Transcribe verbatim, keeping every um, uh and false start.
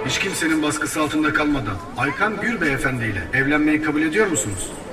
hiç kimsenin baskısı altında kalmadan Aykan Gür beyefendiyle evlenmeyi kabul ediyor musunuz?